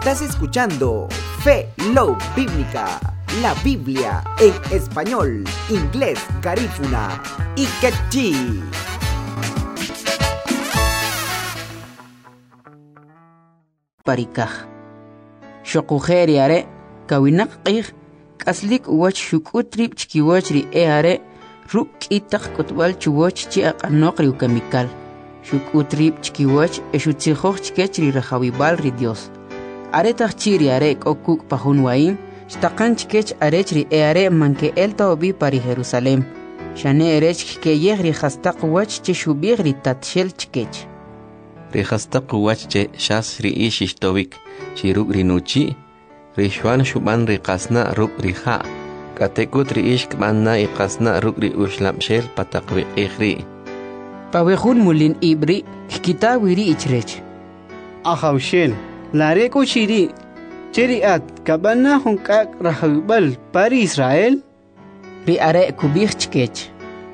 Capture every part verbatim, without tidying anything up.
Estás escuchando Fe Love Bíblica, la Biblia en español, inglés, garífuna y quechí. Parikaj Shokujeri are kawinak qih kaslik wach shukutrip chkiwachri e are ruk itak kotbal chuwach chi aqanokri ukemikal shukutrip chkiwach eshutsikhoj chkechri rajawibal ri Dios are tachiri are kokuk pahunwaim shtaqan chkech arechri e are manke elta obi pari Jerusalem shane erech ke yegri khastaq wach chi shubigri tatshel chkech Rihastaq wachche shas ri ishishtovik shiruk rinuchi rishwan shuban riqasna ruk riha katekut ri ishkmanna iqasna ruk ri ushlamshel pataqwi ikhri pawehun mulin ibri kita wiri ichrech ahawshel lareko shiri cheriat kabana hunkak rahawbal pari Israel ri are kubich chkech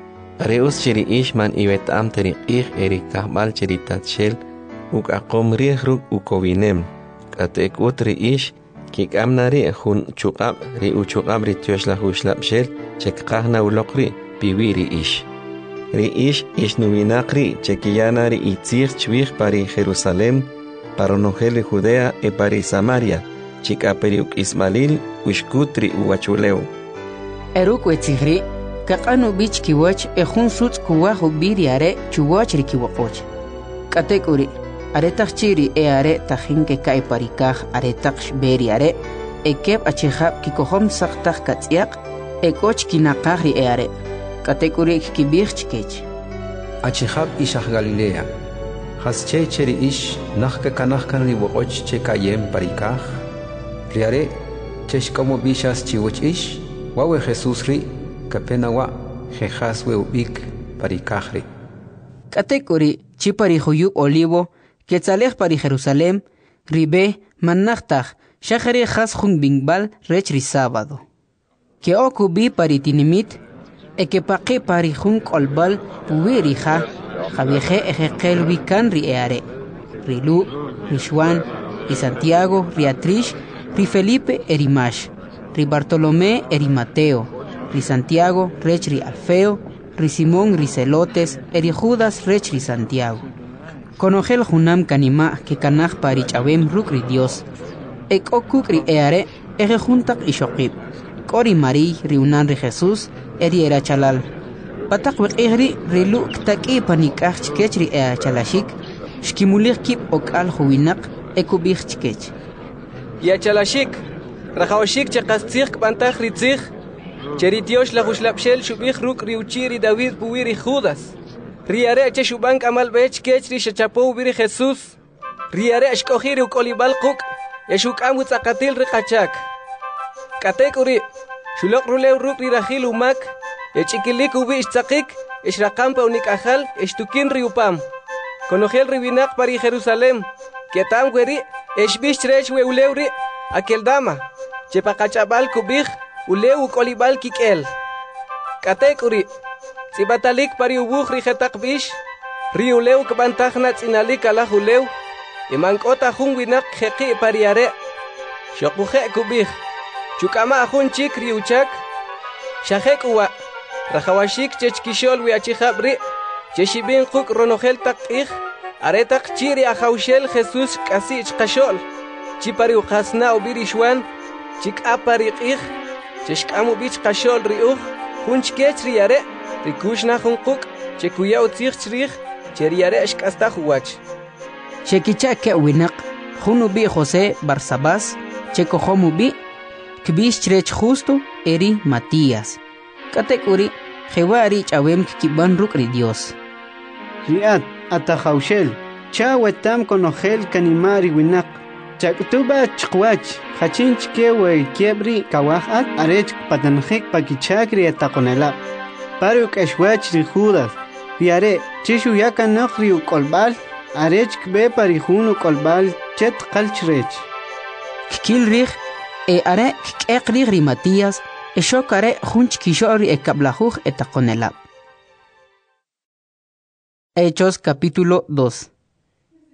Reus chiri ishman ibetam teri ich erikahbal cheritat shel uk aqom riehruk ukowinem katekut ri ish kik amnari hun chukab ri uchukab ri tioshla hushlab shel chekqahna ulokri piwi ri ish ri ish ish nuvinakri chekiyana ri itzir chwich pari Jerusalem paronogel Judea e pari Samaria chikaperi uk Ismail ushkut ri uwachuleu eruk wetzihri kakanu bich kiwach ejun suts kuwahu biriare chuwach ri kiwakoch katekuri are tachiri e are tajinke kai parikaj are taksh beri are ekeb achihab kikohom saktaj katsiak ekoch kinaqahri e are katekuri kibich chkech achihab ishah Galilea hasche cheri ish nahka kanahkan ri woch che kayem parikaj riare chesh como bishas chiwoch ish wawe Jesus ri kapenawa jehaswe ubik parikajri katekuri chipari huyub olivo Quetzalej pari Jerusalem, ribe, manachtaj, shachari has jun bingbal rechri sábado. Que okubi pari tinimit, e que paqi pari jun kolbal puwirija, javieje ejekel wikan ri eare. Rilu, Rishwan, ri Santiago, ri Atrish, ri Felipe erimash, ri Bartolomé eri Mateo, ri Santiago rechri Alfeo, ri Simón ri Celotes, eri Judas rechri Santiago. Conogel junam kanima que kanaj pari chabem rukri Dios. Ek okukri eare ege juntak ishokib. Kori mari riunan ri Jesús eri era chalal. Patak wek egri rilu ktaki panikaj chkechri ea chalashik. Shkimulir kip okal huwinak ekubich chkech. Ya chalashik. Rajawashik chakastzich kbantaj ritzich. Cheri Dios la huslapshel shubich ruk riuchiri David puwiri Judas. Riare che shubank amal bech kechri shachapo biri Jesus. Riare ashkohiri ukolibal kuk. Yashuk amu tzakatil rikachak. Katek uri. Shulok rulew ruk rirahil umak. Yachikilik ubi ishtzakik. Ishrakampa unikajal. Ishtukin riupam. Konogel ribinak pari Jerusalem. Ketam gweri. Eshbish trech we ulewri. Akeldama. Chepakachabal kubich. Ulew ukolibal kikel. Katek uri. Sibatalik pari ubuj rijetak bish, riuleu kabantajna tzinalik alahuleu, imankota jun winak jeqi pariare, shokuje kubij, chukama jun chik riuchak, shajek uwa, rajawashik chechkishol wiachijabri, cheshibin kuk ronogel tak ij, aretak chiri ajaushel Jesus kasi chkashol, chipari ukasna ubirishwan, chik apari ij, cheshkamu bich kashol riuj, jun chkech riare, Rikushna hunkuk, chekuya utzich chrich, cheriare ashkasta huwach. Chekicha ke winak, hunubi José Barsabás, chekohomubi, kbish chrech justo, eri Matías. Katekuri, jewari chawem kiban rukri Dios. Riat, atahaushel, chawetam konogel kanimari winak. Chaktuba chkwach, hachinch kewe kiebri kawahat, arech patanjik pakichakri atakonelap. Paruk ashwach ri Judas, riare, chishu yaka nokri ukolbal, arech kbe parihun ukolbal, chet kalchrech. Kikil rich, e are kekri ri Matías, e shokare junch kishori e kablajuj etakonelab. Hechos capítulo dos.